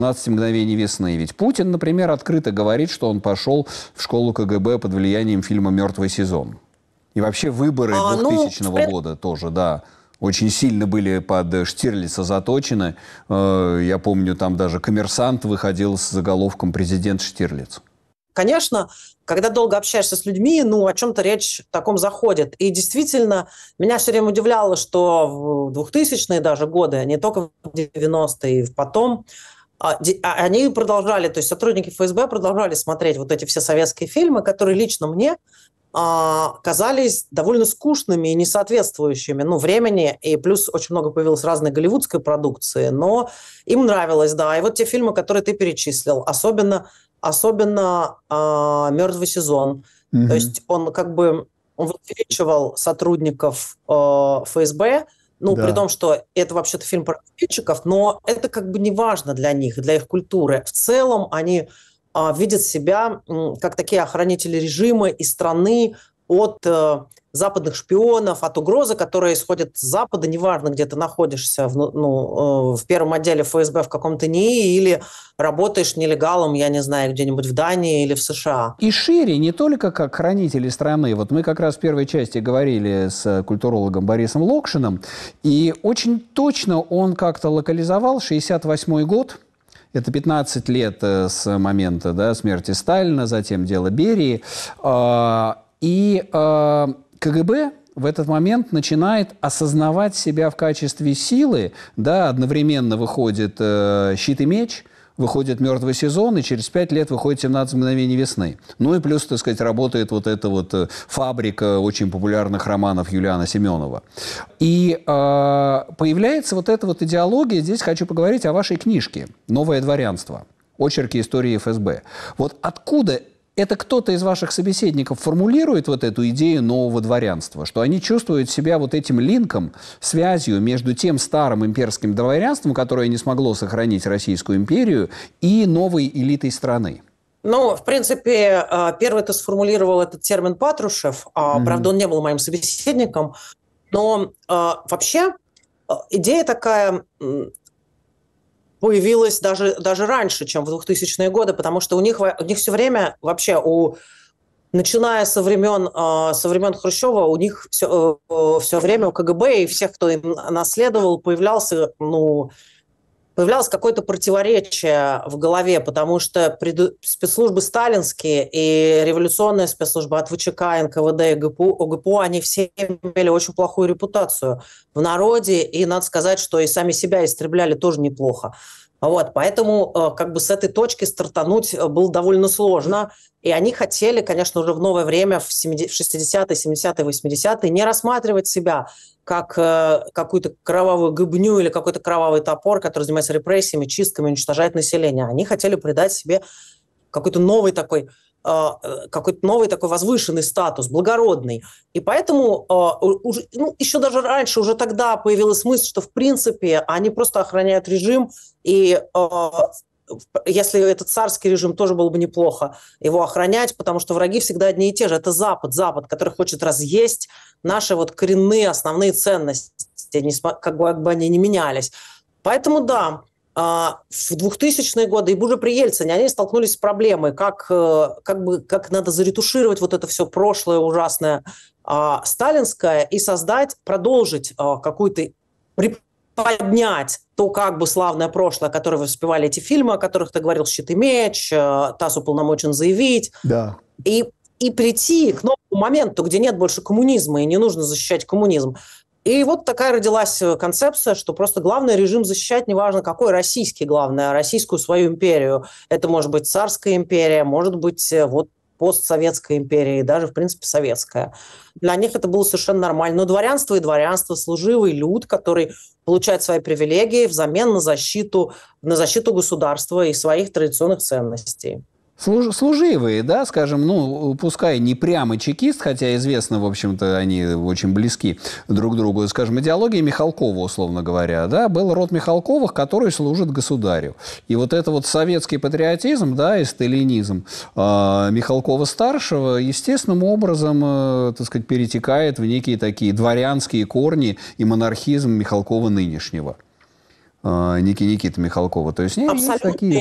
«17 мгновений весны». Ведь Путин, например, открыто говорит, что он пошел в школу КГБ под влиянием фильма «Мертвый сезон». И вообще выборы 2000 года тоже, да, очень сильно были под Штирлица заточены. Я помню, там даже «Коммерсант» выходил с заголовком «Президент Штирлиц». Конечно, когда долго общаешься с людьми, о чем-то речь в таком заходит. И действительно, меня все время удивляло, что в 2000-е даже годы, не только в 90-е, и потом, они продолжали, то есть сотрудники ФСБ продолжали смотреть вот эти все советские фильмы, которые лично мне казались довольно скучными и несоответствующими времени, и плюс очень много появилось разной голливудской продукции, но им нравилось, да. И вот те фильмы, которые ты перечислил, особенно «Мертвый сезон». Mm-hmm. То есть он он возвеличивал сотрудников ФСБ, да. При том, что это вообще-то фильм про разведчиков, но это не важно для них, для их культуры. В целом они видят себя как такие охранители режима и страны от западных шпионов, от угрозы, которая исходит с Запада, неважно, где ты находишься, в первом отделе ФСБ в каком-то НИИ или работаешь нелегалом, я не знаю, где-нибудь в Дании или в США. И шире, не только как хранители страны. Вот мы как раз в первой части говорили с культурологом Борисом Локшиным, и очень точно он как-то локализовал 1968 год. Это 15 лет с момента смерти Сталина, затем дело Берии. И КГБ в этот момент начинает осознавать себя в качестве силы. Да, одновременно выходит «Щит и меч», выходит «Мертвый сезон», и через 5 лет выходит «17 мгновений весны». Ну и плюс, так сказать, работает вот эта фабрика очень популярных романов Юлиана Семенова. И появляется вот эта идеология. Здесь хочу поговорить о вашей книжке «Новое дворянство. Очерки истории ФСБ». Вот откуда это кто-то из ваших собеседников формулирует вот эту идею нового дворянства, что они чувствуют себя вот этим линком, связью между тем старым имперским дворянством, которое не смогло сохранить Российскую империю, и новой элитой страны? В принципе, первый ты сформулировал этот термин Патрушев. Правда, он не был моим собеседником. Но вообще идея такая появилась даже раньше, чем в 2000-е годы, потому что у них все время вообще, начиная со времен Хрущева, у них все время у КГБ и всех, кто им наследовал, появлялось какое-то противоречие в голове, потому что спецслужбы сталинские и революционная спецслужба от ВЧК, НКВД и ОГПУ, они все имели очень плохую репутацию в народе, и надо сказать, что и сами себя истребляли тоже неплохо. Поэтому с этой точки стартануть было довольно сложно. И они хотели, конечно, уже в новое время, в 60-е, 70-е, 80-е, не рассматривать себя как какую-то кровавую гыбню или какой-то кровавый топор, который занимается репрессиями, чистками, уничтожает население. Они хотели придать себе какой-то новый такой возвышенный статус, благородный. И поэтому еще даже раньше, уже тогда появилась мысль, что в принципе они просто охраняют режим, и если это царский режим, тоже было бы неплохо его охранять, потому что враги всегда одни и те же. Это Запад, который хочет разъесть наши коренные основные ценности, как бы они ни менялись. Поэтому да, в 2000-е годы и уже при Ельцине они столкнулись с проблемой, как надо заретушировать вот это все прошлое ужасное сталинское и продолжить какую-то, поднять то славное прошлое, о котором воспевали эти фильмы, о которых ты говорил, «Щит и меч», «ТАСС уполномочен заявить». Да. И прийти к новому моменту, где нет больше коммунизма и не нужно защищать коммунизм. И вот такая родилась концепция, что просто главное режим защищать, неважно какой, российский главное, российскую свою империю. Это может быть царская империя, может быть постсоветская империя и даже, в принципе, советская. Для них это было совершенно нормально. Но дворянство и дворянство, служивый люд, который получает свои привилегии взамен на защиту государства и своих традиционных ценностей. Служивые, да, скажем, пускай не прямо чекист, хотя известно, в общем-то, они очень близки друг к другу, скажем, идеология Михалкова, условно говоря, да, был род Михалковых, который служит государю. И вот это советский патриотизм, да, и сталинизм Михалкова-старшего естественным образом, так сказать, перетекает в некие такие дворянские корни и монархизм Михалкова нынешнего. Никиты Михалкова. То есть есть такие